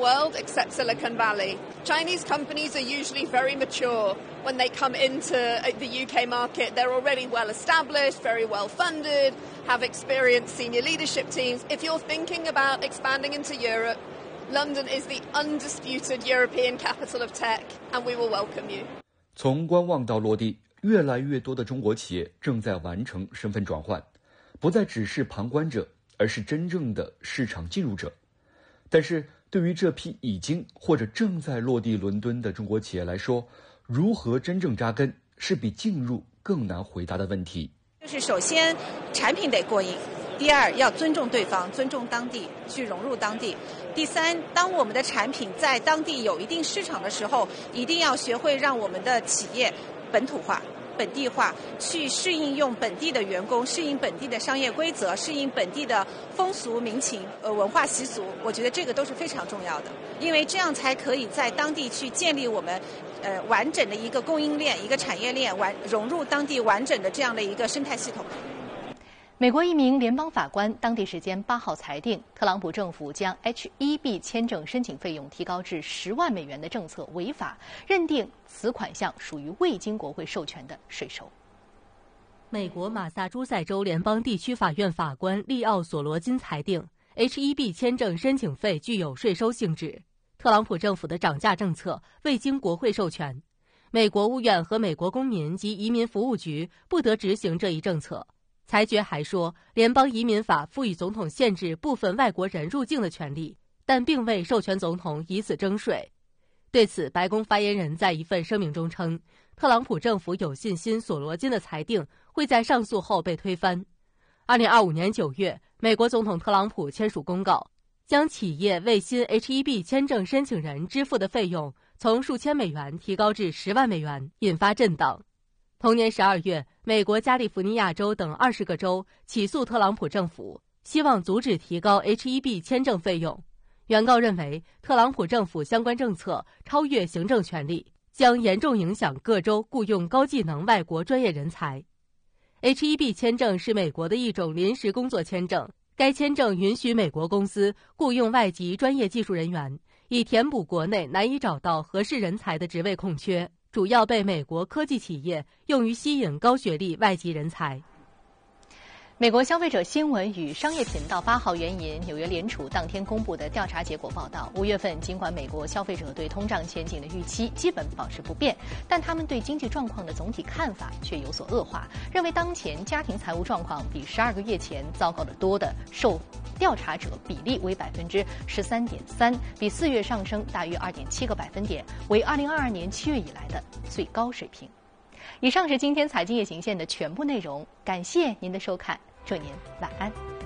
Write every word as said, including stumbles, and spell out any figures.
world except Silicon Valley. Chinese companies are usually very mature. When they come into the U K market, they're already well established, very well funded, have experienced senior leadership teams. If you're thinking about expanding into Europe, London is the undisputed European capital of tech, and we will welcome you. 从观望到落地，越来越多的中国企业正在完成身份转换，不再只是旁观者，而是真正的市场进入者。但是对于这批已经或者正在落地伦敦的中国企业来说，如何真正扎根是比进入更难回答的问题。 就是首先产品得过硬，第二要尊重对方，尊重当地，去融入当地。第三，当我们的产品在当地有一定市场的时候，一定要学会让我们的企业本土化、本地化，去适应用本地的员工，适应本地的商业规则，适应本地的风俗民情、呃文化习俗。我觉得这个都是非常重要的，因为这样才可以在当地去建立我们呃完整的一个供应链、一个产业链，完融入当地完整的这样的一个生态系统。 美国一名联邦法官当地时间八号裁定，特朗普政府将 H 一 B 签证申请费用提高至十万美元的政策违法，认定此款项属于未经国会授权的税收。 美国马萨诸塞州联邦地区法院法官利奥·索罗金裁定 ，H 一 B 签证申请费具有税收性质。特朗普政府的涨价政策未经国会授权，美国务院和美国公民及移民服务局不得执行这一政策。裁决还说，联邦移民法赋予总统限制部分外国人入境的权利，但并未授权总统以此征税。对此，白宫发言人在一份声明中称，特朗普政府有信心索罗金的裁定会在上诉后被推翻。二零二五年九月，美国总统特朗普签署公告，将企业为新 H 一 B 签证申请人支付的费用从数千美元提高至十万美元，引发震荡。同年十二月，美国加利福尼亚州等二十个州起诉特朗普政府，希望阻止提高 H 一 B 签证费用。原告认为，特朗普政府相关政策超越行政权力，将严重影响各州雇用高技能外国专业人才。H 一 B 签证是美国的一种临时工作签证，该签证允许美国公司雇用外籍专业技术人员，以填补国内难以找到合适人才的职位空缺。主要被美国科技企业用于吸引高学历外籍人才。 美国消费者新闻与商业频道八号援引纽约联储当天公布的调查结果报道，五月份尽管美国消费者对通胀前景的预期基本保持不变，但他们对经济状况的总体看法却有所恶化，认为当前家庭财务状况比十二个月前糟糕得多的受调查者比例为百分之十三点三，比四月上升大约二点七个百分点，为二零二二年七月以来的最高水平。以上是今天财经夜行线的全部内容，感谢您的收看，祝您晚安。